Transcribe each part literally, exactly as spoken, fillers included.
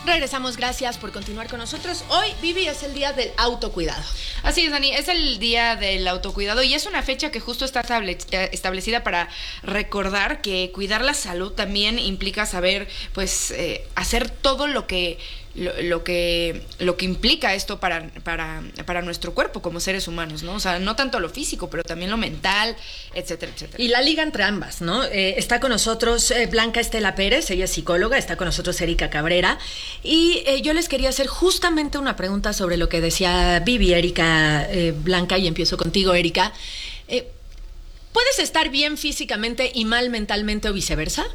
Regresamos, gracias por continuar con nosotros. Hoy, Vivi, es el día del autocuidado. Así es, Dani, es el día del autocuidado y es una fecha que justo está establecida para recordar que cuidar la salud también implica saber, pues, eh, hacer todo lo que Lo, lo que lo que implica esto para, para, para nuestro cuerpo como seres humanos, ¿no? O sea, no tanto lo físico, pero también lo mental, etcétera, etcétera. Y la liga entre ambas, ¿no? Eh, está con nosotros eh, Blanca Estela Pérez, ella es psicóloga, está con nosotros Erika Cabrera, y eh, yo les quería hacer justamente una pregunta sobre lo que decía Vivi, Erika, eh, Blanca, y empiezo contigo, Erika. Eh, ¿Puedes estar bien físicamente y mal mentalmente o viceversa?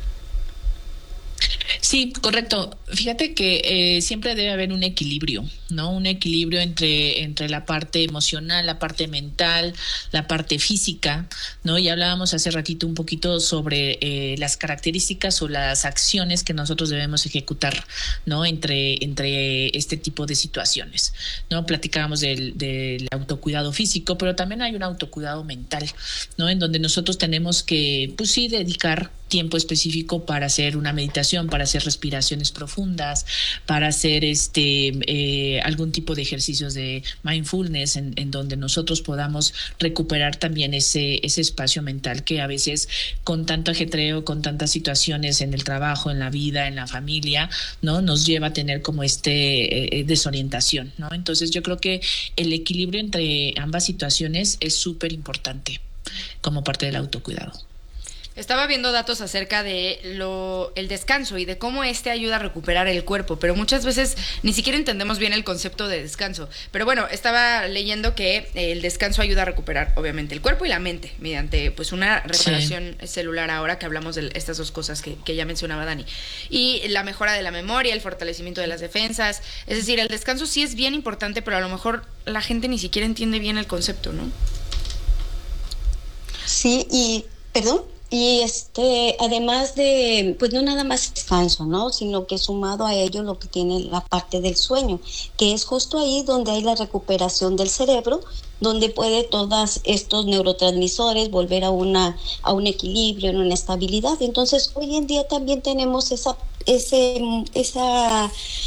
Sí, correcto. Fíjate que eh, siempre debe haber un equilibrio, ¿no? Un equilibrio entre, entre la parte emocional, la parte mental, la parte física, ¿no? Y hablábamos hace ratito un poquito sobre eh, las características o las acciones que nosotros debemos ejecutar, ¿no? Entre, entre este tipo de situaciones, ¿no? Platicábamos del, del autocuidado físico, pero también hay un autocuidado mental, ¿no? En donde nosotros tenemos que, pues sí, dedicar tiempo específico para hacer una meditación, para hacer respiraciones profundas, para hacer este eh, algún tipo de ejercicios de mindfulness en, en donde nosotros podamos recuperar también ese, ese espacio mental que a veces con tanto ajetreo, con tantas situaciones en el trabajo, en la vida, en la familia, ¿no? Nos lleva a tener como este eh, desorientación, ¿no? Entonces yo creo que el equilibrio entre ambas situaciones es súper importante como parte del autocuidado. Estaba viendo datos acerca de lo, el descanso y de cómo este ayuda a recuperar el cuerpo, pero muchas veces ni siquiera entendemos bien el concepto de descanso. Pero bueno, estaba leyendo que el descanso ayuda a recuperar, obviamente, el cuerpo y la mente mediante pues una reparación sí. celular, ahora que hablamos de estas dos cosas que, que ya mencionaba Dani. Y la mejora de la memoria, el fortalecimiento de las defensas. Es decir, el descanso sí es bien importante, pero a lo mejor la gente ni siquiera entiende bien el concepto, ¿no? Sí, y, perdón. Y este, además de, pues no nada más descanso, ¿no? Sino que sumado a ello lo que tiene la parte del sueño, que es justo ahí donde hay la recuperación del cerebro, donde puede todos estos neurotransmisores volver a una, a un equilibrio, a una estabilidad. Entonces, hoy en día también tenemos esa, ese, esa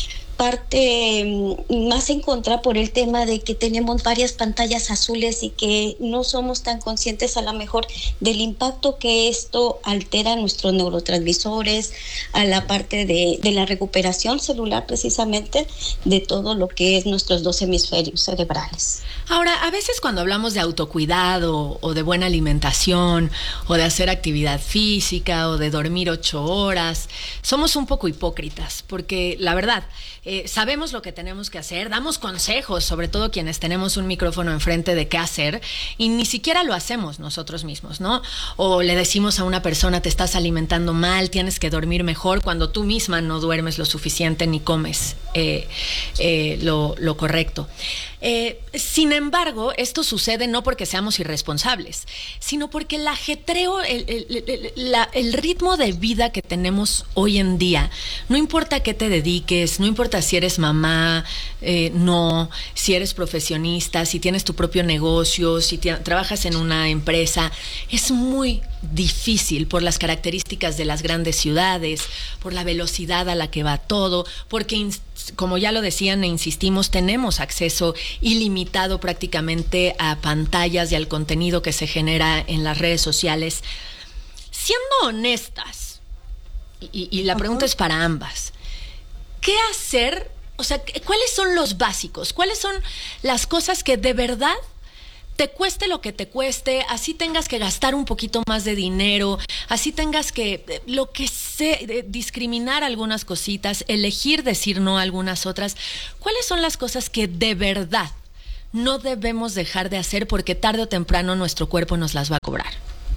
parte más en contra por el tema de que tenemos varias pantallas azules y que no somos tan conscientes a lo mejor del impacto que esto altera nuestros neurotransmisores, a la parte de, de la recuperación celular precisamente de todo lo que es nuestros dos hemisferios cerebrales. Ahora, a veces cuando hablamos de autocuidado o de buena alimentación o de hacer actividad física o de dormir ocho horas, somos un poco hipócritas porque la verdad, eh, sabemos lo que tenemos que hacer, damos consejos, sobre todo quienes tenemos un micrófono enfrente de qué hacer y ni siquiera lo hacemos nosotros mismos, ¿no? O le decimos a una persona, te estás alimentando mal, tienes que dormir mejor cuando tú misma no duermes lo suficiente ni comes eh, eh, lo, lo correcto. Eh, sin embargo, esto sucede no porque seamos irresponsables, sino porque el ajetreo, el, el, el, la, el ritmo de vida que tenemos hoy en día, no importa qué te dediques, no importa si eres mamá, eh, no, si eres profesionista, si tienes tu propio negocio, si te, trabajas en una empresa, es muy difícil por las características de las grandes ciudades, por la velocidad a la que va todo, porque como ya lo decían e insistimos, tenemos acceso ilimitado prácticamente a pantallas y al contenido que se genera en las redes sociales. Siendo honestas, y, y la pregunta uh-huh. es para ambas, ¿qué hacer? O sea, ¿cuáles son los básicos? ¿Cuáles son las cosas que de verdad te cueste lo que te cueste, así tengas que gastar un poquito más de dinero, así tengas que, lo que sé, discriminar algunas cositas, elegir decir no a algunas otras? ¿Cuáles son las cosas que de verdad no debemos dejar de hacer porque tarde o temprano nuestro cuerpo nos las va a cobrar?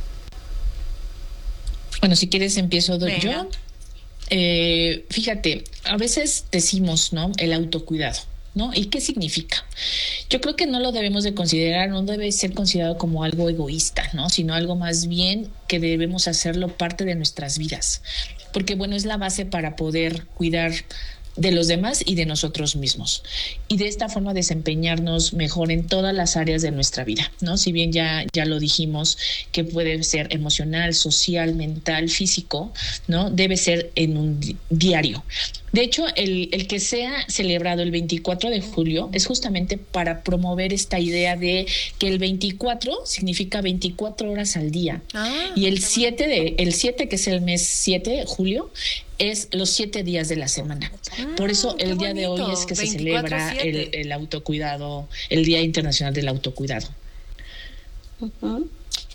Bueno, si quieres empiezo Venga. yo. Eh, fíjate, a veces decimos, ¿no? El autocuidado, ¿no? ¿Y qué significa? Yo creo que no lo debemos de considerar, no debe ser considerado como algo egoísta, ¿no? Sino algo más bien que debemos hacerlo parte de nuestras vidas. Porque, bueno, es la base para poder cuidar de los demás y de nosotros mismos. Y de esta forma desempeñarnos mejor en todas las áreas de nuestra vida, ¿no? Si bien ya, ya lo dijimos, que puede ser emocional, social, mental, físico, ¿no? Debe ser en un di- diario. De hecho, el, el que sea celebrado el veinticuatro de julio es justamente para promover esta idea de que el veinticuatro significa veinticuatro horas al día. Ah, y el siete, de, el siete, que es el mes siete de julio, es los siete días de la semana. Por eso qué el día de hoy bonito. es que se veinticuatro celebra el, siete. el autocuidado, el Día Internacional del Autocuidado. Ujú.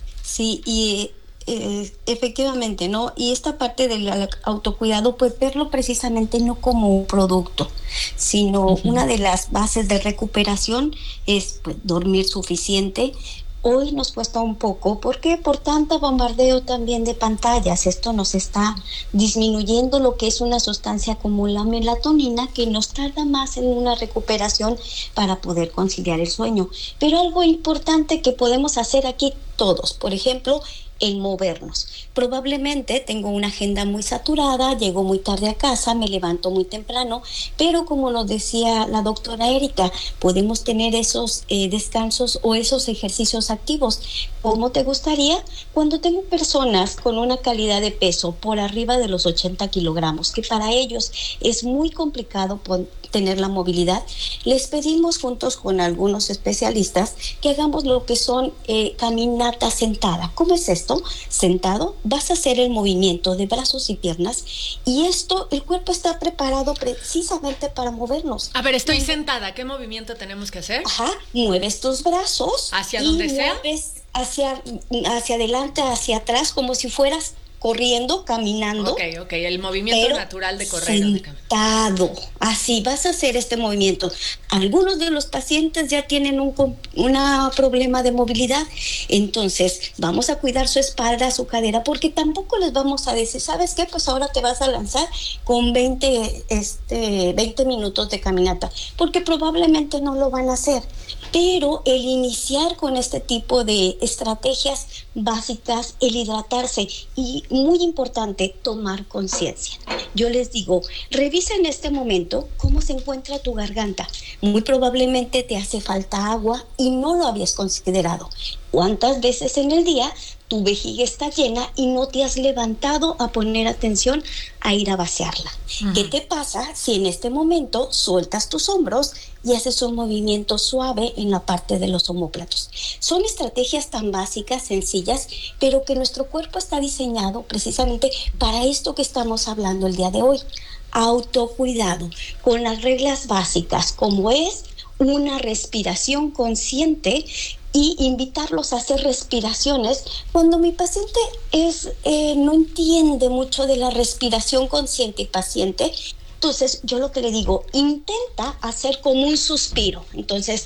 Sí, y eh, efectivamente, ¿no? Y esta parte del al- autocuidado, pues verlo precisamente no como un producto, sino Ujú. una de las bases de recuperación es pues, dormir suficiente. Hoy nos cuesta un poco, ¿por qué? Por tanto bombardeo también de pantallas. Esto nos está disminuyendo lo que es una sustancia como la melatonina, que nos tarda más en una recuperación para poder conciliar el sueño. Pero algo importante que podemos hacer aquí todos, por ejemplo, el movernos. Probablemente tengo una agenda muy saturada, llego muy tarde a casa, me levanto muy temprano, pero como nos decía la doctora Erika, podemos tener esos eh, descansos o esos ejercicios activos. ¿Cómo te gustaría? Cuando tengo personas con una calidad de peso por arriba de los ochenta kilogramos, que para ellos es muy complicado pon- tener la movilidad, les pedimos juntos con algunos especialistas que hagamos lo que son eh, caminata sentada. ¿Cómo es esto? Sentado, vas a hacer el movimiento de brazos y piernas y esto, el cuerpo está preparado precisamente para movernos. A ver, estoy Y- sentada. ¿Qué movimiento tenemos que hacer? Ajá, mueves tus brazos ¿Hacia y donde sea? mueves hacia, hacia adelante, hacia atrás, como si fueras corriendo, caminando. Ok, ok, el movimiento Pero natural de correr o de caminar. sentado, así vas a hacer este movimiento. Algunos de los pacientes ya tienen un com- una problema de movilidad, entonces vamos a cuidar su espalda, su cadera, porque tampoco les vamos a decir, ¿sabes qué? Pues ahora te vas a lanzar con veinte, este, veinte minutos de caminata, porque probablemente no lo van a hacer. Pero el iniciar con este tipo de estrategias básicas, el hidratarse y muy importante, tomar conciencia. Yo les digo, revisa en este momento cómo se encuentra tu garganta. Muy probablemente te hace falta agua y no lo habías considerado. ¿Cuántas veces en el día tu vejiga está llena y no te has levantado a poner atención a ir a vaciarla? Uh-huh. ¿Qué te pasa si en este momento sueltas tus hombros y haces un movimiento suave en la parte de los omóplatos? Son estrategias tan básicas, sencillas, pero que nuestro cuerpo está diseñado precisamente para esto que estamos hablando el día de hoy. Autocuidado, con las reglas básicas, como es una respiración consciente y invitarlos a hacer respiraciones. Cuando mi paciente es, eh, no entiende mucho de la respiración consciente y paciente, entonces yo lo que le digo, intenta hacer como un suspiro. Entonces,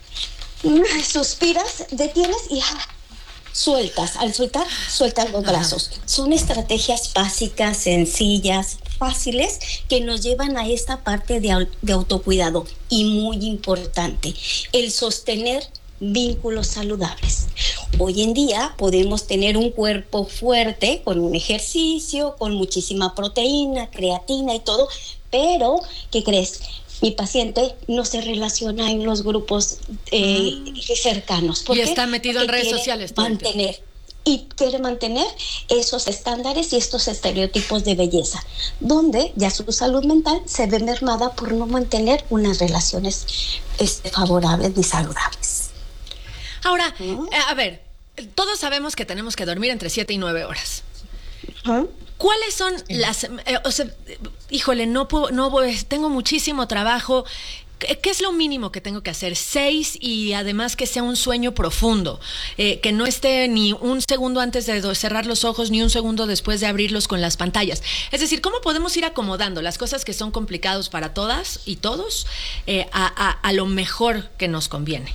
suspiras, detienes y ah, sueltas. Al soltar, sueltas los brazos. Son estrategias básicas, sencillas, fáciles, que nos llevan a esta parte de, de autocuidado. Y muy importante, el sostener vínculos saludables. Hoy en día podemos tener un cuerpo fuerte con un ejercicio, con muchísima proteína, creatina y todo, pero ¿qué crees? Mi paciente no se relaciona en los grupos eh, ah. cercanos. ¿Por y qué? Está metido Porque en redes sociales. Mantener y quiere mantener esos estándares y estos estereotipos de belleza, donde ya su salud mental se ve mermada por no mantener unas relaciones este, favorables ni saludables. Ahora, ¿Mm? a ver, todos sabemos que tenemos que dormir entre siete y nueve horas. ¿Mm? ¿Cuáles son las, eh, o sea, híjole, no puedo, no voy, tengo muchísimo trabajo? ¿Qué es lo mínimo que tengo que hacer? Seis, y además que sea un sueño profundo, eh, que no esté ni un segundo antes de cerrar los ojos, ni un segundo después de abrirlos con las pantallas. Es decir, ¿cómo podemos ir acomodando las cosas que son complicados para todas y todos eh, a, a, a lo mejor que nos conviene?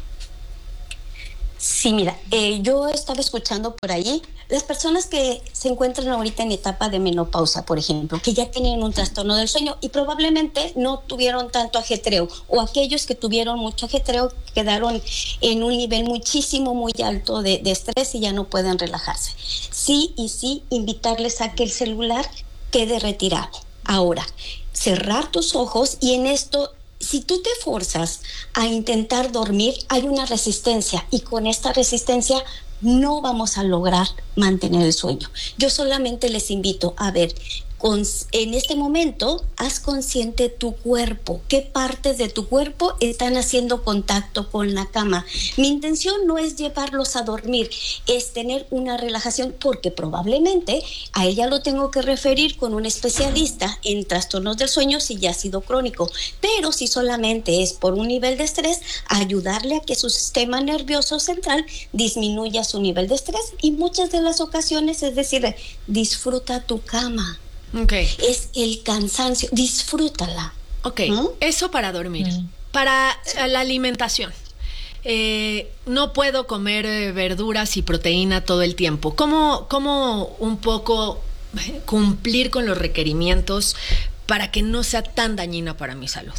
Sí, mira, eh, yo estaba escuchando por ahí las personas que se encuentran ahorita en etapa de menopausa, por ejemplo, que ya tienen un trastorno del sueño y probablemente no tuvieron tanto ajetreo, o aquellos que tuvieron mucho ajetreo quedaron en un nivel muchísimo, muy alto de, de estrés y ya no pueden relajarse. Sí y sí, invitarles a que el celular quede retirado. Ahora, cerrar tus ojos y en esto, si tú te forzas a intentar dormir, hay una resistencia y con esta resistencia no vamos a lograr mantener el sueño. Yo solamente les invito a ver, con, en este momento, haz consciente tu cuerpo, qué partes de tu cuerpo están haciendo contacto con la cama. Mi intención no es llevarlos a dormir, es tener una relajación, porque probablemente a ella lo tengo que referir con un especialista en trastornos del sueño si ya ha sido crónico, pero si solamente es por un nivel de estrés, ayudarle a que su sistema nervioso central disminuya su nivel de estrés, y muchas de las ocasiones es decir, disfruta tu cama. Okay. Es el cansancio, disfrútala. Ok, ¿Mm? Eso para dormir. Mm. Para la alimentación. Eh, no puedo comer eh, verduras y proteína todo el tiempo. ¿Cómo, cómo un poco cumplir con los requerimientos para que no sea tan dañina para mi salud?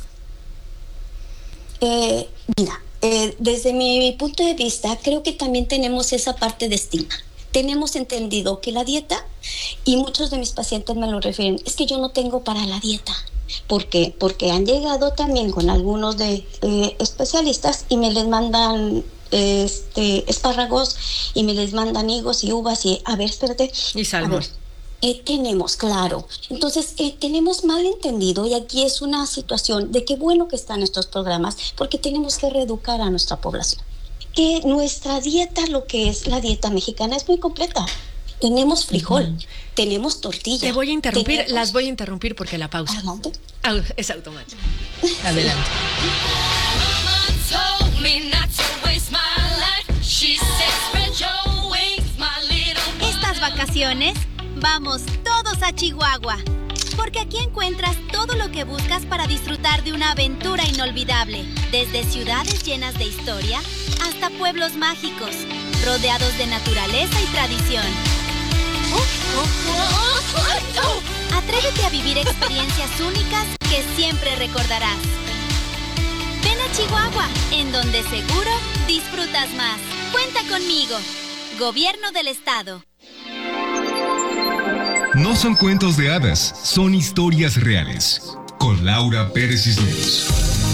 Eh, mira, eh, desde mi punto de vista, creo que también tenemos esa parte de estigma. Tenemos entendido que la dieta, y muchos de mis pacientes me lo refieren, es que yo no tengo para la dieta. ¿Por qué? Porque han llegado también con algunos de eh, especialistas y me les mandan este, espárragos y me les mandan higos y uvas y, a ver, espérate. Y salmón. Eh, tenemos, claro. Entonces, eh, tenemos mal entendido, y aquí es una situación de qué bueno que están estos programas, porque tenemos que reeducar a nuestra población. Que nuestra dieta, lo que es la dieta mexicana, es muy completa. Tenemos frijol, uh-huh. tenemos tortilla. Te voy a interrumpir, tenemos... las voy a interrumpir porque la pausa. Adelante. Ah, es automático. Adelante. Estas vacaciones, vamos todos a Chihuahua. Porque aquí encuentras todo lo que buscas para disfrutar de una aventura inolvidable. Desde ciudades llenas de historia hasta pueblos mágicos, rodeados de naturaleza y tradición. Atrévete a vivir experiencias únicas que siempre recordarás. Ven a Chihuahua, en donde seguro disfrutas más. Cuenta conmigo. Gobierno del Estado. No son cuentos de hadas, son historias reales. Con Laura Pérez Cisneros.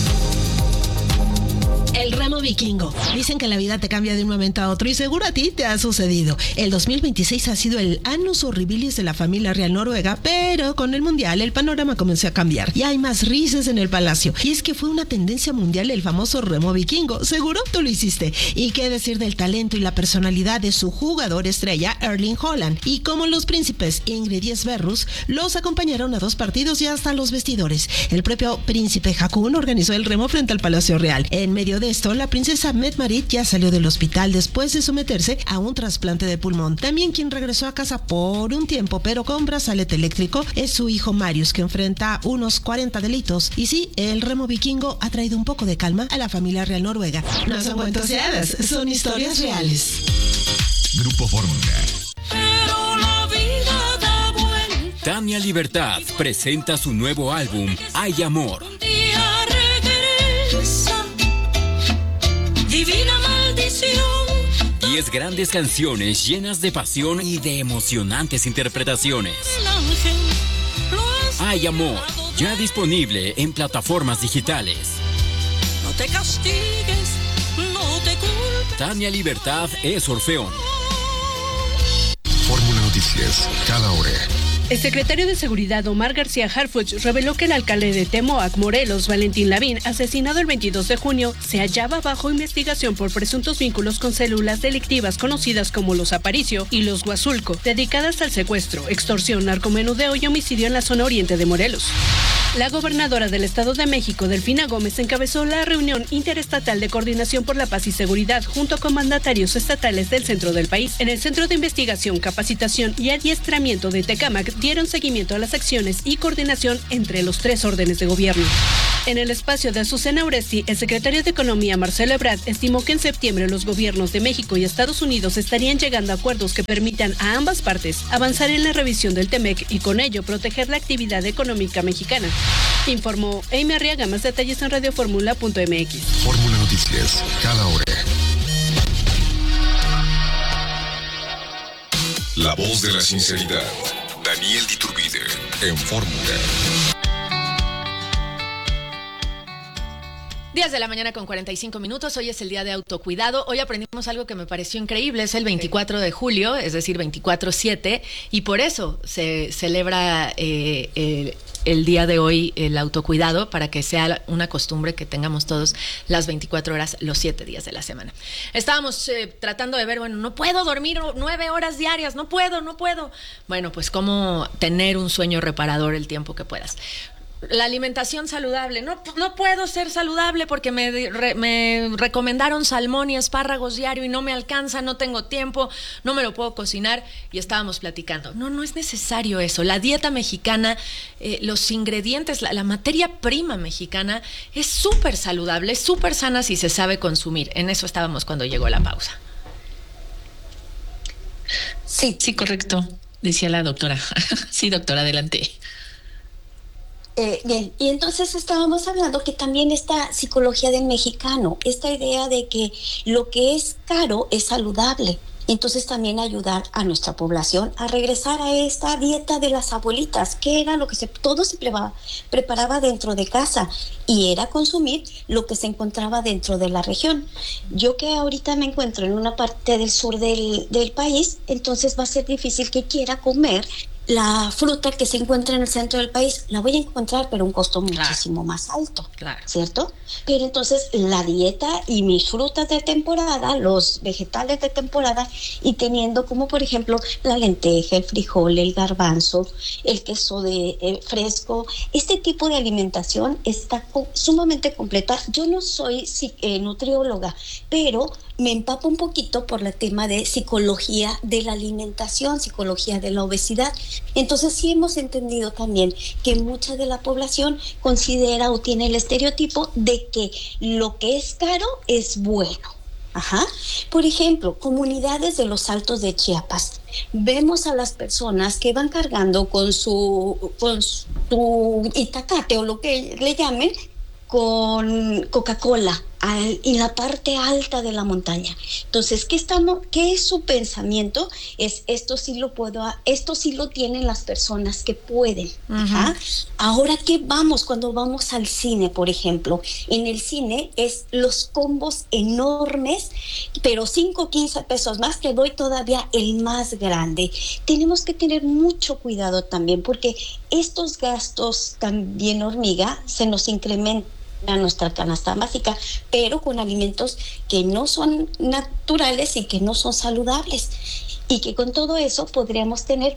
El remo vikingo. Dicen que la vida te cambia de un momento a otro y seguro a ti te ha sucedido. El dos mil veintiséis ha sido el annus horribilis de la familia real noruega, pero con el mundial el panorama comenzó a cambiar y hay más risas en el palacio. Y es que fue una tendencia mundial el famoso remo vikingo. Seguro tú lo hiciste. Y qué decir del talento y la personalidad de su jugador estrella, Erling Haaland. Y como los príncipes Ingrid y Sverrus los acompañaron a dos partidos y hasta los vestidores. El propio príncipe Haakon organizó el remo frente al Palacio Real. En medio de esto, la princesa Mette-Marit ya salió del hospital después de someterse a un trasplante de pulmón. También quien regresó a casa por un tiempo, pero con brazalete eléctrico, es su hijo Marius, que enfrenta unos cuarenta delitos. Y sí, el remo vikingo ha traído un poco de calma a la familia real noruega. No son cuentos de hadas, son historias reales. Grupo Fórmula. Pero la vida da vuelta. Tania Libertad presenta su nuevo álbum, Hay Amor. Un día regresa. Divina maldición. Diez grandes canciones llenas de pasión y de emocionantes interpretaciones. Hay Amor, ya disponible en plataformas digitales. No te castigues, no te culpes. Tania Libertad es Orfeón. Fórmula Noticias, cada hora. El secretario de Seguridad Omar García Harfuch reveló que el alcalde de Temoac, Morelos, Valentín Lavín, asesinado el veintidós de junio, se hallaba bajo investigación por presuntos vínculos con células delictivas conocidas como los Aparicio y los Huazulco, dedicadas al secuestro, extorsión, narcomenudeo y homicidio en la zona oriente de Morelos. La gobernadora del Estado de México, Delfina Gómez, encabezó la reunión interestatal de coordinación por la paz y seguridad junto con mandatarios estatales del centro del país. En el Centro de Investigación, Capacitación y Adiestramiento de Tecámac dieron seguimiento a las acciones y coordinación entre los tres órdenes de gobierno. En el espacio de Azucena Oresti, el secretario de Economía, Marcelo Ebrard, estimó que en septiembre los gobiernos de México y Estados Unidos estarían llegando a acuerdos que permitan a ambas partes avanzar en la revisión del Temec y con ello proteger la actividad económica mexicana. Informó Amy Arriaga. Más detalles en radioformula punto m x. Fórmula Noticias, cada hora. La voz de la sinceridad. Daniel Diturbide. en Fórmula. diez de la mañana con cuarenta y cinco minutos, hoy es el día de autocuidado. Hoy aprendimos algo que me pareció increíble, es el veinticuatro de julio, es decir, veinticuatro siete, y por eso se celebra eh, el, el día de hoy el autocuidado, para que sea una costumbre que tengamos todos las veinticuatro horas, los siete días de la semana. Estábamos eh, tratando de ver, bueno, no puedo dormir nueve horas diarias, no puedo, no puedo. Bueno, pues cómo tener un sueño reparador el tiempo que puedas. La alimentación saludable. No, no puedo ser saludable porque me, re, me recomendaron salmón y espárragos diario y no me alcanza, no tengo tiempo, no me lo puedo cocinar. Y estábamos platicando. No, no es necesario eso. La dieta mexicana, eh, los ingredientes, la, la materia prima mexicana es súper saludable, es súper sana si se sabe consumir. En eso estábamos cuando llegó la pausa. Sí, sí, correcto, decía la doctora. Sí, doctora, adelante. Eh, bien, y entonces estábamos hablando que también esta psicología del mexicano, esta idea de que lo que es caro es saludable. Entonces también ayudar a nuestra población a regresar a esta dieta de las abuelitas, que era lo que se, todo se preparaba, preparaba dentro de casa y era consumir lo que se encontraba dentro de la región. Yo que ahorita me encuentro en una parte del sur del, del país, entonces va a ser difícil que quiera comer la fruta que se encuentra en el centro del país. La voy a encontrar, pero a un costo muchísimo claro. más alto, claro. ¿cierto? Pero entonces la dieta y mis frutas de temporada, los vegetales de temporada, y teniendo como por ejemplo la lenteja, el frijol, el garbanzo, el queso de eh, fresco, este tipo de alimentación está co- sumamente completa. Yo no soy eh, nutrióloga, pero me empapo un poquito por el tema de psicología de la alimentación, psicología de la obesidad. Entonces sí hemos entendido también que mucha de la población considera o tiene el estereotipo de que lo que es caro es bueno. Ajá. Por ejemplo, comunidades de los Altos de Chiapas. Vemos a las personas que van cargando con su, con su itacate o lo que le llamen, con Coca-Cola al, en la parte alta de la montaña. Entonces, ¿qué estamos, qué es su pensamiento? Es esto sí lo puedo, esto sí lo tienen las personas que pueden. Uh-huh. ¿Ah? Ahora, ¿qué vamos cuando vamos al cine, por ejemplo? En el cine es los combos enormes, pero cinco, quince pesos más, te doy todavía el más grande. Tenemos que tener mucho cuidado también, porque estos gastos también, hormiga, se nos incrementan a nuestra canasta básica, pero con alimentos que no son naturales y que no son saludables, y que con todo eso podríamos tener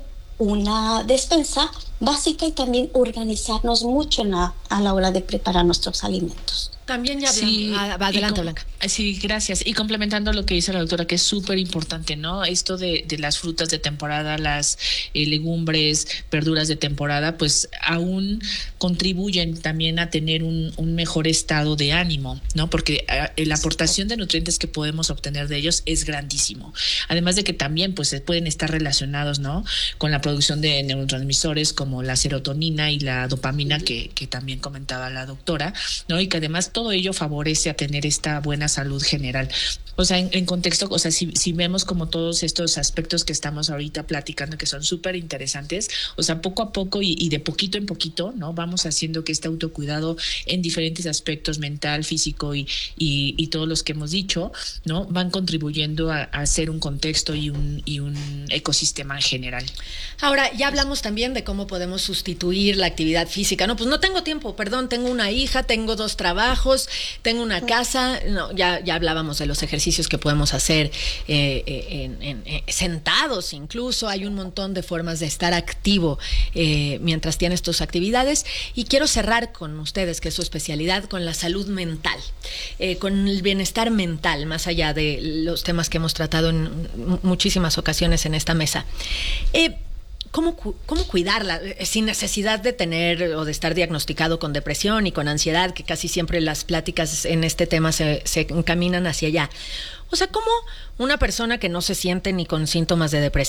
una despensa básica y también organizarnos mucho en la, a la hora de preparar nuestros alimentos. También ya sí, va adelante, com- Blanca. Sí, gracias. Y complementando lo que dice la doctora, que es súper importante, ¿no? Esto de, de las frutas de temporada, las eh, legumbres, verduras de temporada, pues aún contribuyen también a tener un, un mejor estado de ánimo, ¿no? Porque eh, la aportación de nutrientes que podemos obtener de ellos es grandísimo. Además de que también pues pueden estar relacionados, ¿no? Con la producción de neurotransmisores como la serotonina y la dopamina que, que también comentaba la doctora, ¿no? Y que además todo ello favorece a tener esta buena salud general. O sea, en, en contexto, o sea, si, si vemos como todos estos aspectos que estamos ahorita platicando, que son súper interesantes, o sea, poco a poco y, y de poquito en poquito, ¿no? Vamos haciendo que este autocuidado en diferentes aspectos, mental, físico y, y, y todos los que hemos dicho, ¿no? Van contribuyendo a, a hacer un contexto y un, y un ecosistema en general. Ahora, ya hablamos también de cómo podemos sustituir la actividad física. No, pues no tengo tiempo, perdón, tengo una hija, tengo dos trabajos, tengo una casa. No, ya, ya hablábamos de los ejercicios que podemos hacer eh, en, en, en, sentados incluso. Hay un montón de formas de estar activo eh, mientras tienes tus actividades. Y quiero cerrar con ustedes, que es su especialidad, con la salud mental, eh, con el bienestar mental, más allá de los temas que hemos tratado en muchísimas ocasiones en esta mesa. Eh, ¿Cómo, ¿Cómo cuidarla sin necesidad de tener o de estar diagnosticado con depresión y con ansiedad, que casi siempre las pláticas en este tema se, se encaminan hacia allá? O sea, ¿cómo una persona que no se siente ni con síntomas de depresión